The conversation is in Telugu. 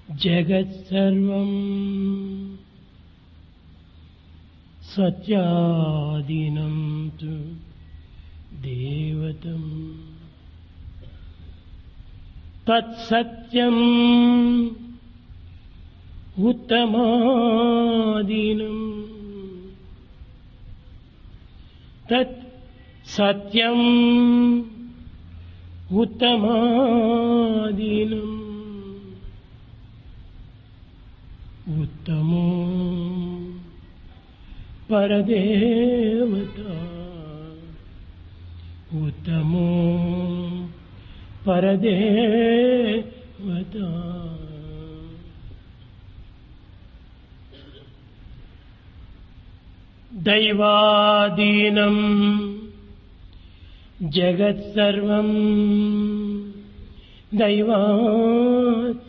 జగత్సర్వం సత్యాదీనం తు దేవతం తత్సత్యం ఉత్తమాదీనం తత్ సత్యం ఉత్తమాదీనం ఉత్తమో పరదేవత ఉత్తమో పరదేవత దైవాదీనం జగత్సర్వం దైవాత్